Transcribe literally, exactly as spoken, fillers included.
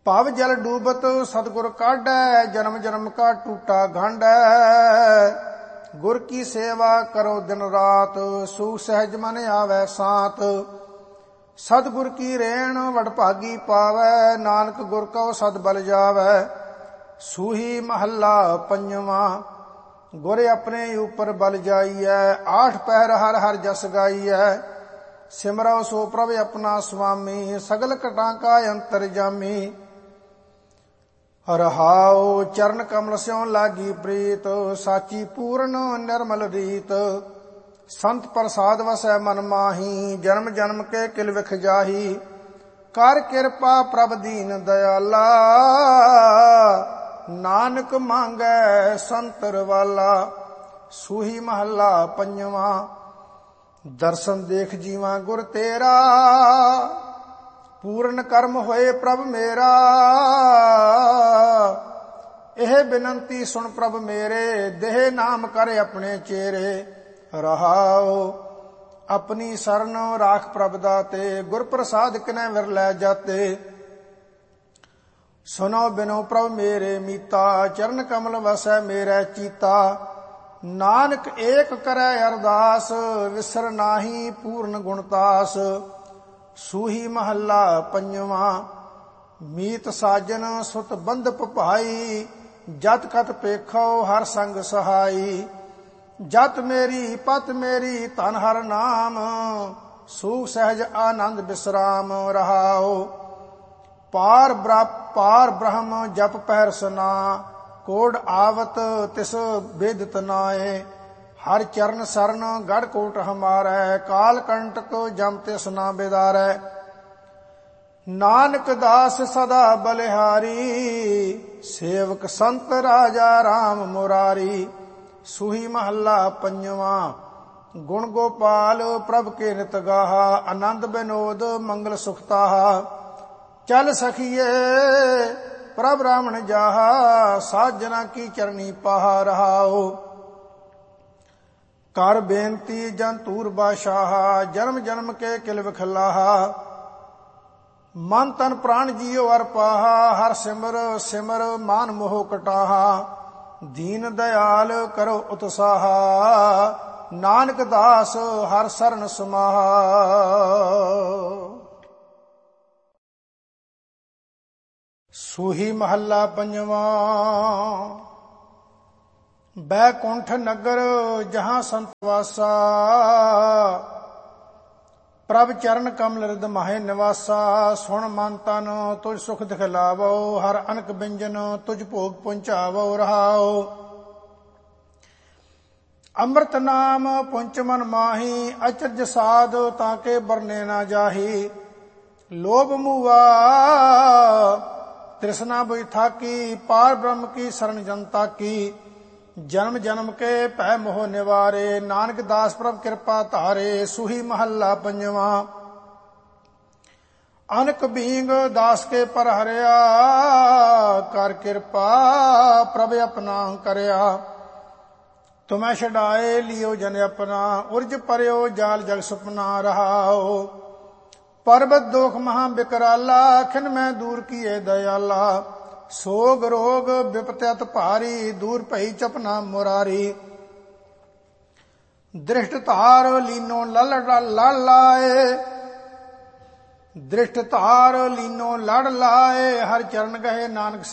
ਭਵ ਜਲ ਡੂਬਤ ਸਤਿਗੁਰ ਕਾਢੈ, ਜਨਮ ਜਨਮ ਕਾ ਟੂਟਾ ਗੰਢੈ। ਗੁਰ ਕੀ ਸੇਵਾ ਕਰੋ ਦਿਨ ਰਾਤ, ਸੂਖ ਸਹਿਜ ਮਨ ਆਵੈ ਸਾਤ। ਸਤਿਗੁਰ ਕੀ ਰੇਣ ਵਡਭਾਗੀ ਪਾਵੈ, ਨਾਨਕ ਗੁਰ ਕਉ ਸਦ ਬਲ ਜਾਵੈ। ਸੂਹੀ ਮਹੱਲਾ ਪੰਜਵਾਂ। ਗੁਰ ਆਪਣੇ ਉਪਰ ਬਲ ਜਾਈਐ, ਆਠ ਪਹਿਰ ਹਰ ਹਰ ਜਸ ਗਾਈਐ। ਸਿਮਰਉ ਸੋ ਪ੍ਰਭ ਆਪਣਾ ਸੁਆਮੀ, ਸਗਲ ਘਟਾਂ ਕਾ ਅੰਤਰਜਾਮੀ। ਰਹਾਉ ਚਰਨ ਕਮਲ ਸਿਉ ਲਾਗੀ ਪ੍ਰੀਤ, ਸਾਚੀ ਪੂਰਨ ਨਿਰਮਲ ਰੀਤ। ਸੰਤ ਪ੍ਰਸਾਦ ਵਸੈ ਮਨ ਮਾਹੀ, ਜਨਮ ਜਨਮ ਕੇ ਕਿਲ ਵਿਖ ਜਾਹੀ। ਕਰ ਕਿਰਪਾ ਪ੍ਰਭ ਦੀਨ ਦਇਆਲਾ, ਨਾਨਕ ਮੰਗੈ ਸੰਤਰ ਵਾਲਾ। ਸੂਹੀ ਮਹੱਲਾ ਪੰਜਵਾਂ। ਦਰਸ਼ਨ ਦੇਖ ਜੀਵਾਂ ਗੁਰ ਤੇਰਾ, ਪੂਰਨ ਕਰਮ ਹੋਏ ਪ੍ਰਭ ਮੇਰਾ। ਇਹ ਬਿਨੰਤੀ ਸੁਣ ਪ੍ਰਭ ਮੇਰੇ, ਦੇਹ ਨਾਮ ਕਰ ਆਪਣੇ ਚੇਰੇ। ਰਹਾਉ ਆਪਣੀ ਸਰਨ ਰਾਖ ਪ੍ਰਭ ਦਾਤੇ, ਗੁਰ ਪ੍ਰਸਾਦ ਕਿਨੈ ਵਿਰਲੇ ਜਾਤੇ। ਸੁਨੋ ਬਿਨੋ ਪ੍ਰਭ ਮੇਰੇ ਮੀਤਾ, ਚਰਨ ਕਮਲ ਵਸੈ ਮੇਰੇ ਚੀਤਾ। ਨਾਨਕ ਏਕ ਕਰੈ ਅਰਦਾਸ, ਵਿਸਰ ਨਾਹੀ ਪੂਰਨ ਗੁਣਤਾਸ। ਸੂਹੀ ਮਹੱਲਾ ਪੰਜਵਾਂ। ਮੀਤ ਸਾਜਨ ਸੁਤ ਬੰਧਪ ਭਾਈ, ਜਤ ਕਤ ਪੇਖੋ ਹਰ ਸੰਗ ਸਹਾਈ। ਜਤ ਮੇਰੀ ਪਤ ਮੇਰੀ ਧਨ ਹਰ ਨਾਮ, ਸੂਖ ਸਹਿਜ ਆਨੰਦ ਬਿਸਰਾਮ। ਰਹਾਉ ਪਾਰ ਪਾਰ ਬ੍ਰਹਮ ਜਪ ਪਹਿਰ ਸਨਾ, ਕੋਡ ਆਵਤ ਤਿਸ ਬੇਦਿਤ ਨਾਏ। ਹਰ ਚਰਨ ਸਰਨ ਗੜ ਕੋਟ ਹਮਾਰੈ, ਕਾਲ ਕੰਟਕ ਜਮ ਤਿਸ ਨਾ ਬਿਦਾਰੈ। ਨਾਨਕ ਦਾਸ ਸਦਾ ਬਲਿਹਾਰੀ, ਸੇਵਕ ਸੰਤ ਰਾਜਾ ਰਾਮ ਮੁਰਾਰੀ। ਸੂਹੀ ਮਹੱਲਾ ਪੰਜਵਾਂ। ਗੁਣ ਗੋਪਾਲ ਪ੍ਰਭ ਕੇ ਨਿਤ ਗਾਹਾ, ਆਨੰਦ ਬਿਨੋਦ ਮੰਗਲ ਸੁਖਤਾਹਾ। ਚਲ ਸਖੀਏ ਪ੍ਰਭ ਰਾਮਣ ਜਾਹਾ, ਸਾਜਨਾ ਕੀ ਚਰਨੀ ਪਾਹਾ। ਰਹਾਉ ਕਰ ਬੇਨਤੀ ਜਨ ਤੂਰ ਬਾਸ਼ਾਹਾ, ਜਨਮ ਜਨਮ ਕੇ ਕਿਲ ਵਿਖਲਾਹਾ। ਮਨ ਤਨ ਪ੍ਰਾਣ ਜੀਉ ਅਰ ਪਾਹਾ, ਹਰ ਸਿਮਰ ਸਿਮਰ ਮਾਨ ਮੋਹ ਕਟਾਹਾ। ਦੀਨ ਦਇਆਲ ਕਰੋ ਉਤਸਾਹਾ, ਨਾਨਕ ਦਾਸ ਹਰ ਸਰਨ ਸਮਾਹਾ। ਸੂਹੀ ਮਹੱਲਾ ਪੰਜਵਾਂ। ਬੈਕੁੰਠ ਨਗਰ ਜਹਾਂ ਸੰਤ ਵਾਸਾ, ਪ੍ਰਭ ਚਰਨ ਕਮਲ ਰਿਦ ਮਾਹੇ ਨਿਵਾਸਾ। ਸੁਣ ਮਨ ਤਨ ਤੁਝ ਸੁਖ ਦਿਖਲਾਵੋ, ਹਰ ਅਨਕ ਬਿੰਜਨ ਤੁਝ ਭੋਗ ਪਹੁੰਚਾਵੋ। ਰਹਾਉ ਅੰਮ੍ਰਿਤ ਨਾਮ ਪੁੰਚ ਮਨ ਮਾਹੀ, ਅਚਰਜ ਸਾਧ ਤਾਂ ਕੇ ਬਰਨੇ ਨਾ ਜਾਹੀ। ਲੋਭ ਮੂਆ ਤ੍ਰਿਸ਼ਨਾ ਬੁਝ ਥਾਕੀ, ਪਾਰ ਬ੍ਰਹਮ ਕੀ ਸਰਨ ਜਨਤਾ ਕੀ। ਜਨਮ ਜਨਮ ਕੇ ਭੈ ਮੋਹ ਨਿਵਾਰੇ, ਨਾਨਕ ਦਾਸ ਪ੍ਰਭ ਕਿਰਪਾ ਧਾਰੇ। ਸੂਹੀ ਮਹੱਲਾ ਪੰਜਵਾਂ। ਅਨਕ ਬੀਂਗ ਦਾਸ ਕੇ ਪਰ ਹਰਿਆ, ਕਰ ਕਿਰਪਾ ਪ੍ਰਭ ਆਪਣਾ ਕਰਿਆ। ਤੁਮੈ ਛਡਾਏ ਲਿਓ ਜਨ ਆਪਣਾ, ਉਰਜ ਪਰਿਓ ਜਾਲ ਜਗ ਸੁਪਨਾ। ਰਹਾਉ ਪਰਬਤ ਦੋਖ ਮਹਾ ਬਿਕਰਾਲਾ, ਖਿਨ ਮੈਂ ਦੂਰ ਕੀਏ ਦਇਆਲਾ। ਸੋਗ ਰੋਗ ਬਿਪਤ ਅਤ ਭਾਰੀ, ਦੂਰ ਭਈ ਚਪਨਾ ਮੁਰਾਰੀ। ਦ੍ਰਿਸ਼ਟ ਧਾਰ ਲੀਨੋ ਲਲ ਲੜ ਲਾਏ, ਦ੍ਰਿਸ਼ਟ ਧਾਰ ਲੀਨੋ ਲੜ ਲਾਏ। ਹਰ ਚਰਨ ਗਏ ਨਾਨਕ